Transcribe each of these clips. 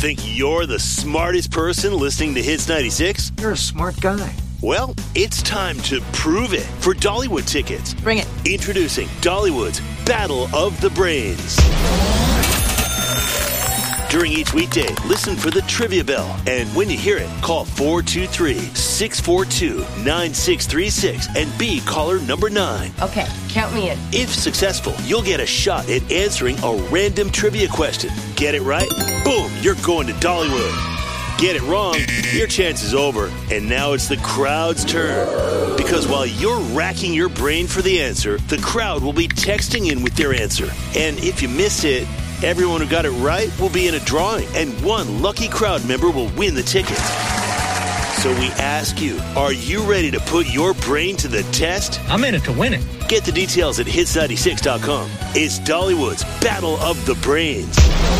Think you're the smartest person listening to Hits 96? You're a smart guy. Well, it's time to prove it for Dollywood tickets. Bring it. Introducing Dollywood's Battle of the Brains. During each weekday, listen for the trivia bell. And when you hear it, call 423-642-9636 and be caller number 9. Okay, count me in. If successful, you'll get a shot at answering a random trivia question. Get it right? Boom, you're going to Dollywood. Get it wrong, your chance is over. And now it's the crowd's turn. Because while you're racking your brain for the answer, the crowd will be texting in with their answer. And if you miss it, everyone who got it right will be in a drawing, and one lucky crowd member will win the tickets. So we ask you, are you ready to put your brain to the test? I'm in it to win it. Get the details at hits96.com. It's Dollywood's Battle of the Brains,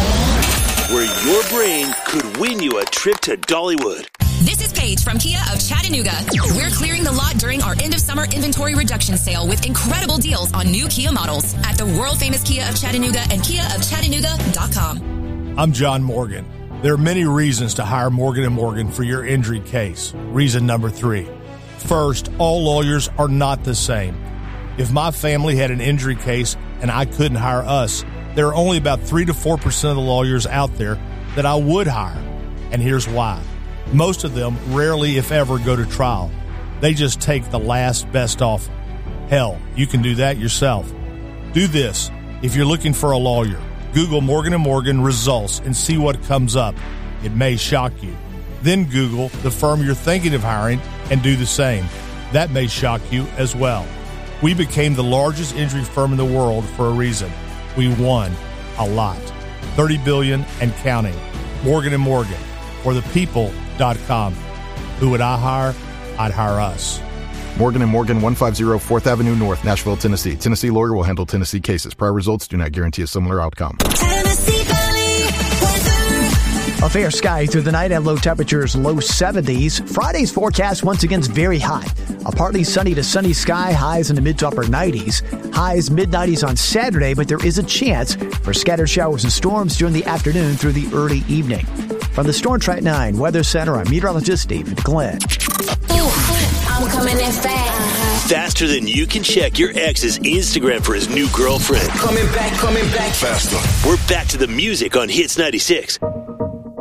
where your brain could win you a trip to Dollywood. This is Paige from Kia of Chattanooga. We're clearing the lot during our end-of-summer inventory reduction sale with incredible deals on new Kia models at the world-famous Kia of Chattanooga and KiaofChattanooga.com. I'm John Morgan. There are many reasons to hire Morgan & Morgan for your injury case. Reason number 3. First, all lawyers are not the same. If my family had an injury case and I couldn't hire us, there are only about 3 to 4% of the lawyers out there that I would hire. And here's why. Most of them rarely, if ever, go to trial. They just take the last best offer. Hell, you can do that yourself. Do this. If you're looking for a lawyer, Google Morgan & Morgan results and see what comes up. It may shock you. Then Google the firm you're thinking of hiring and do the same. That may shock you as well. We became the largest injury firm in the world for a reason. We won a lot. $30 billion and counting. Morgan & Morgan. For the people.com. Who would I hire? I'd hire us. Morgan & Morgan, 150 4th Avenue North, Nashville, Tennessee. Tennessee lawyer will handle Tennessee cases. Prior results do not guarantee a similar outcome. Tennessee Valley weather. A fair sky through the night and low temperatures, low 70s. Friday's forecast once again is very hot. A partly sunny to sunny sky, highs in the mid to upper 90s. Highs mid-90s on Saturday, but there is a chance for scattered showers and storms during the afternoon through the early evening. From the Storm Track 9 Weather Center, I'm meteorologist David Glenn. I'm coming in fast. Faster than you can check your ex's Instagram for his new girlfriend. Coming back faster. We're back to the music on Hits 96.